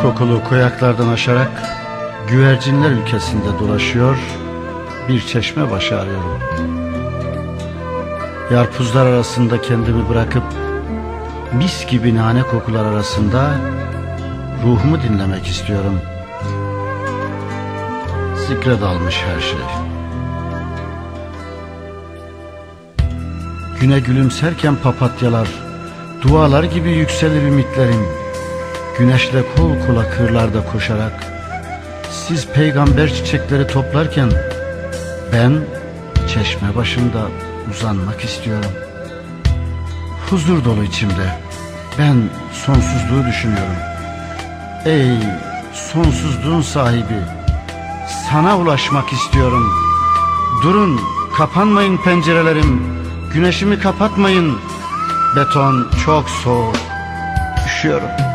kokulu koyaklardan aşarak güvercinler ülkesinde dolaşıyor, bir çeşme başı arıyorum. Yarpuzlar arasında kendimi bırakıp mis gibi nane kokular arasında ruhumu dinlemek istiyorum. Zikre dalmış her şey. Güne gülümserken papatyalar, dualar gibi yükselir ümitlerim. Güneşle kol kola kırlarda koşarak, siz peygamber çiçekleri toplarken ben çeşme başında uzanmak istiyorum. Huzur dolu içimde ben sonsuzluğu düşünüyorum. Ey sonsuzluğun sahibi, sana ulaşmak istiyorum. Durun, kapanmayın pencerelerim, güneşimi kapatmayın. Beton çok soğuk, üşüyorum.